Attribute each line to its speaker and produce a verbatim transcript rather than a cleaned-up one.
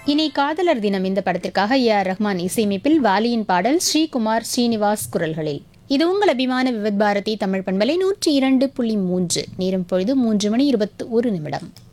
Speaker 1: இனி காதலர் தினம் இந்த படத்திற்காக ஏ ஆர் ரஹ்மான் இசையமைப்பில் வாலியின் பாடல் ஸ்ரீகுமார் ஸ்ரீனிவாஸ் குரல்களில். இது உங்கள் அபிமான விவத் பாரதி தமிழ் பண்பலை நூற்றி இரண்டு புள்ளி மூன்று. நேரம் பொழுது மூன்று மணி இருபத்தி ஒரு நிமிடம்.